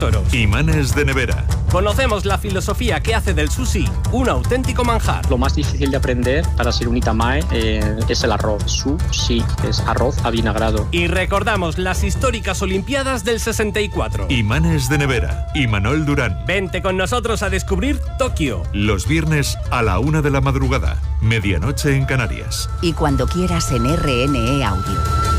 toros. Imanes de nevera. Conocemos la filosofía que hace del sushi un auténtico manjar. Lo más difícil de aprender para ser un itamae es el arroz. Sushi es arroz avinagrado. Y recordamos las históricas Olimpiadas del 64. Imanes de nevera. Imanol Durán. Vente con nosotros a descubrir Tokio. Los viernes a la 1 de la madrugada. Medianoche en Canarias. Y cuando quieras en RNE Audio.